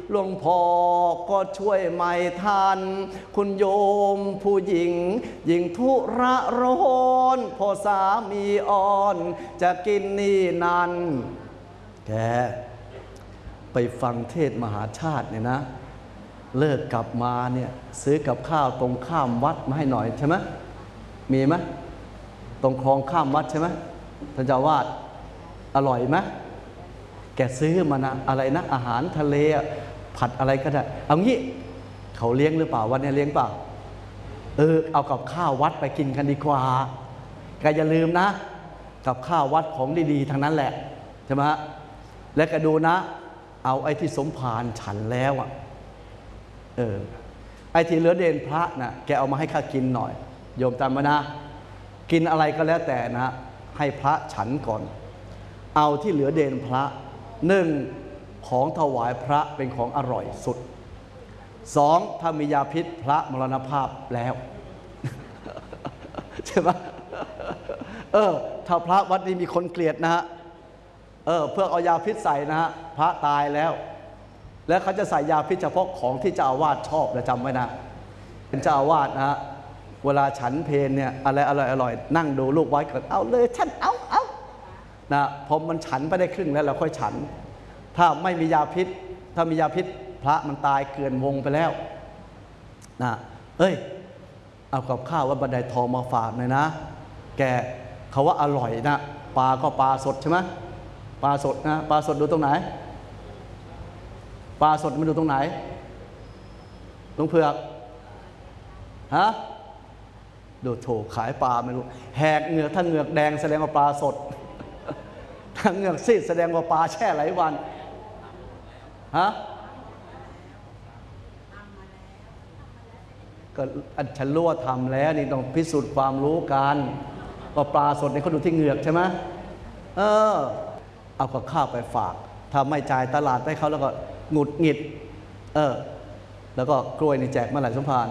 หลวงพ่อก็ช่วยไม่ทันคุณโยมผู้หญิงหญิงทุระร้อนพอสามีอ่อนจะกินนี่นั่นแกไปฟังเทศมหาชาติเนี่ยนะเลิกกลับมาเนี่ยซื้อกับข้าวตรงข้ามวัดมาให้หน่อยใช่ไหมมีไหมตรงคลองข้ามวัดใช่ไหมท่านเจ้าวาดอร่อยไหมแกซื้อมานะอะไรนะอาหารทะเลผัดอะไรก็ได้เอางี้เขาเลี้ยงหรือเปล่าวันนี้เลี้ยงเปล่าเอากับข้าววัดไปกินกันดีกว่าแกอย่าลืมนะกับข้าววัดของดีๆทั้งนั้นแหละใช่ไหมฮะและก็ดูนะเอาไอ้ที่สมภารฉันแล้วไอ้ที่เหลือเดนพระนะแกเอามาให้ข้ากินหน่อยโยมจำไว้นะกินอะไรก็แล้วแต่นะให้พระฉันก่อนเอาที่เหลือเดนพระหนึ่งของถวายพระเป็นของอร่อยสุดสองถ้ามียาพิษพระมรณภาพแล้วใช่ไหมถ้าพระวัดนี้มีคนเกลียดนะฮะเพื่อเอายาพิษใส่นะฮะพระตายแล้วแล้วเขาจะใส่ยาพิษเฉพาะของที่เจ้าอาวาสชอบนะจำไว้นะเป็นเจ้าอาวาสนะฮะเวลาฉันเพลเนี่ยอะไรอร่อยนั่งดูลูกไว้ก่อนเอาเลยฉันเอานะพอมันฉันไปได้ครึ่งแล้วเราค่อยฉันถ้าไม่มียาพิษถ้ามียาพิษพระมันตายเกลื่อนวงไปแล้วนะเอากับข้าววัดบันไดทองมาฝากหน่อยนะแกเขาว่าอร่อยนะปลาก็ปลาสดใช่ไหมปลาสดนะปลาสดดูตรงไหนปลาสดมันดูตรงไหนลุงเผือกฮะดูโถขายปลาไม่รู้แหกเหงือกถ้าเหงือกแดงแสดงว่าปลาสดถ้าเหงือกซีดแสดงว่าปลาแช่หลายวันฮะก็ฉันรู้ว่าทำแล้วนี่ต้องพิสูจน์ความรู้กันว่าปลาสดนี่เขาดูที่เหงือกใช่ไหมเอากับข้าวไปฝากถ้าไม่จ่ายตลาดให้เขาแล้วก็หงุดหงิดแล้วก็กล้วยนี่แจกเมื่อไหร่สมภาร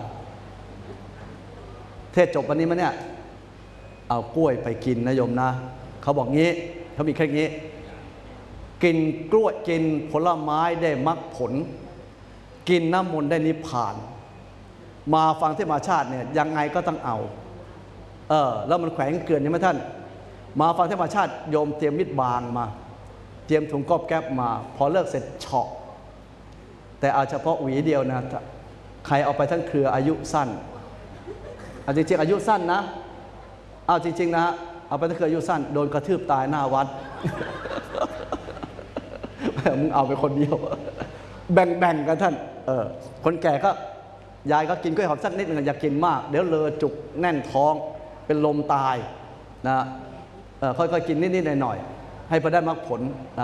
เทศจบวันนี้มั้ยเนี่ยเอากล้วยไปกินนะโยมนะเขาบอกงี้เขามีแค่นี้กินกล้วยกินผลไม้ได้มรรคผลกินน้ำมนต์ได้นิพพานมาฟังเทศมหาชาติเนี่ยยังไงก็ต้องเอาแล้วมันแขวงเกลื่อนใช่ไหมท่านมาฟังเทศมหาชาติโยมเตรียมมิตรบางมาเตรียมถุงก๊อบแก๊บมาพอเลิกเสร็จเฉาะแต่เอาเฉพาะหวีเดียวนะใครเอาไปทั้งเครืออายุสั้นจริงๆอายุสั้นนะเอาจริงๆนะเอาไปทั้งเครืออายุสั้นโดนกระทืบตายหน้าวัดมึงเอาไปคนเดียวแบ่งกันท่านคนแก่ก็ยายก็กินกล้วยหอมสักนิดหนึ่งอย่ากินมากเดี๋ยวเลอจุกแน่นท้องเป็นลมตายนะค่อยๆกินนิดๆหน่อยๆให้พอได้มรรคผล